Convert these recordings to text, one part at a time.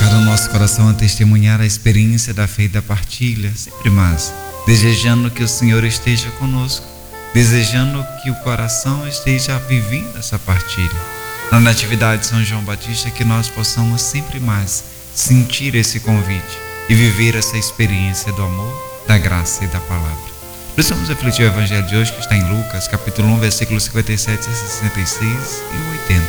colocar no nosso coração a testemunhar a experiência da fé e da partilha, sempre mais, desejando que o Senhor esteja conosco, desejando que o coração esteja vivendo essa partilha. Na Natividade de São João Batista, que nós possamos sempre mais sentir esse convite e viver essa experiência do amor, da graça e da palavra. Precisamos refletir o Evangelho de hoje, que está em Lucas, capítulo 1, versículos 57, 66 e 80.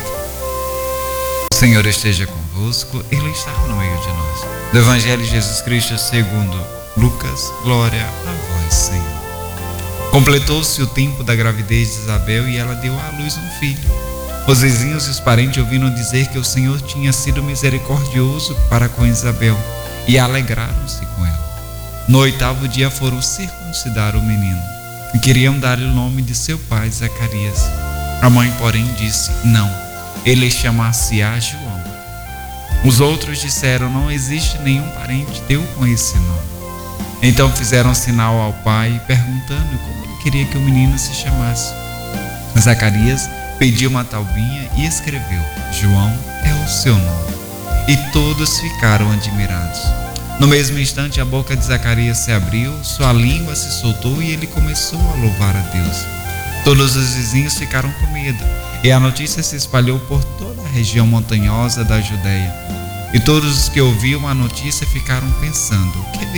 O Senhor esteja convosco, Ele está no meio de nós. Do Evangelho de Jesus Cristo segundo Lucas, glória a vós, Senhor. Completou-se o tempo da gravidez de Isabel e ela deu à luz um filho. Os vizinhos e os parentes ouviram dizer que o Senhor tinha sido misericordioso para com Isabel e alegraram-se com ela. No 8º dia foram circuncidar o menino e queriam dar-lhe o nome de seu pai, Zacarias. A mãe, porém, disse: não, ele chamar-se-á João. Os outros disseram: não existe nenhum parente teu com esse nome. Então fizeram sinal ao pai, perguntando como ele queria que o menino se chamasse. Zacarias pediu uma taubinha e escreveu: João é o seu nome. E todos ficaram admirados. No mesmo instante, a boca de Zacarias se abriu, sua língua se soltou e ele começou a louvar a Deus. Todos os vizinhos ficaram com medo, e a notícia se espalhou por toda a região montanhosa da Judeia. E todos os que ouviam a notícia ficaram pensando: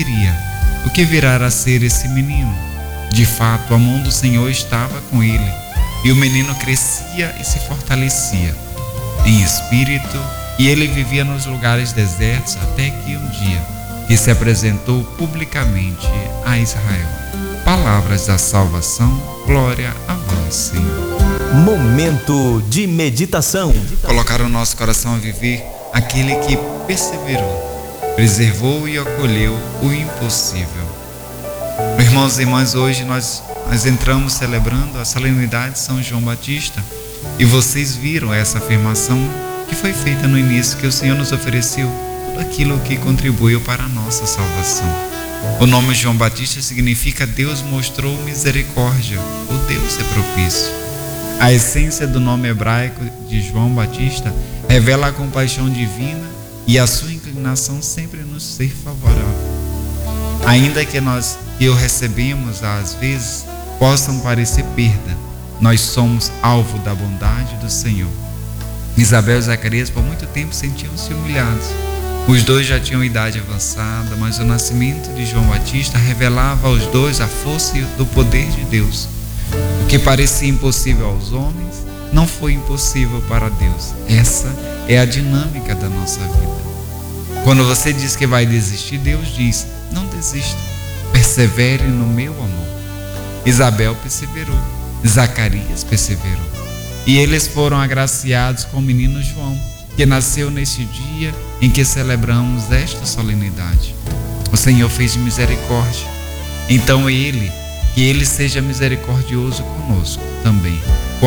o que virá a ser esse menino? De fato, a mão do Senhor estava com ele, e o menino crescia e se fortalecia em espírito, e ele vivia nos lugares desertos até que um dia que se apresentou publicamente a Israel. Palavras da salvação, glória a vós, Senhor. Momento de meditação. Colocar o nosso coração a viver aquele que perseverou, preservou e acolheu o impossível. Irmãos e irmãs, hoje nós entramos celebrando a solenidade de São João Batista, e vocês viram essa afirmação que foi feita no início, que o Senhor nos ofereceu tudo aquilo que contribuiu para a nossa salvação. O nome João Batista significa Deus mostrou misericórdia, o Deus é propício. A essência do nome hebraico de João Batista revela a compaixão divina e a sua inclinação sempre nos ser favorável. Ainda que o recebemos às vezes possam parecer perda, nós somos alvo da bondade do Senhor. Isabel e Zacarias por muito tempo sentiam-se humilhados. Os dois já tinham idade avançada, mas o nascimento de João Batista revelava aos dois a força do poder de Deus. O que parecia impossível aos homens não foi impossível para Deus. Essa é a dinâmica da nossa vida. Quando você diz que vai desistir, Deus diz: não desista, persevere no meu amor. Isabel perseverou, Zacarias perseverou, e eles foram agraciados com o menino João, que nasceu neste dia em que celebramos esta solenidade. O Senhor fez de misericórdia, então que Ele seja misericordioso conosco também, com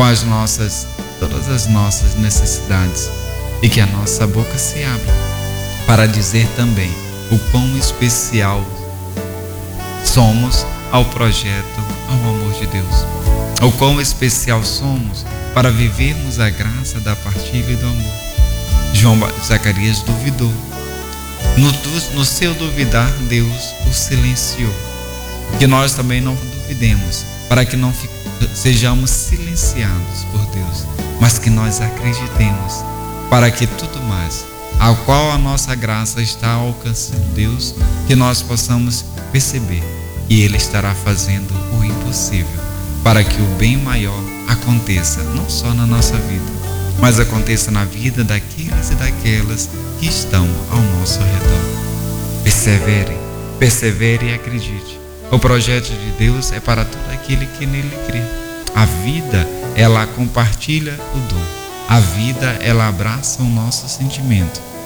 todas as nossas necessidades, e que a nossa boca se abra para dizer também o quão especial somos ao projeto, ao amor de Deus. O quão especial somos para vivermos a graça da partilha e do amor. Zacarias duvidou. No seu duvidar, Deus o silenciou. Que nós também não duvidemos, para que não sejamos silenciados por Deus, mas que nós acreditemos, para que tudo mais, ao qual a nossa graça está alcançando Deus, que nós possamos perceber que Ele estará fazendo o impossível, para que o bem maior aconteça, não só na nossa vida, mas aconteça na vida daqueles e daquelas que estão ao nosso redor. Persevere e acredite. O projeto de Deus é para todo aquele que nele crê. A vida, ela compartilha o dom. A vida, ela abraça o nosso sentimento.